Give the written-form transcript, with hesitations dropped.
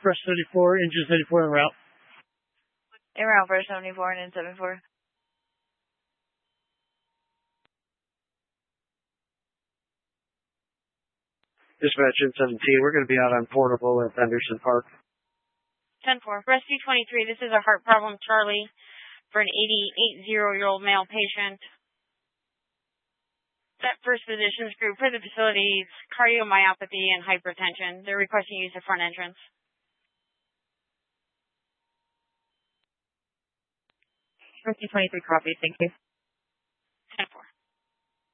Fresh 34, engine 74 en route. En route for 74 and 74. Dispatch in 17, we're going to be out on Portable at Henderson Park. 10-4. Rescue 23, this is a heart problem, Charlie, for an 80-year-old male patient. That first physician's group for the facility's cardiomyopathy and hypertension. They're requesting use of front entrance. Rescue 23, copy. Thank you. 10-4.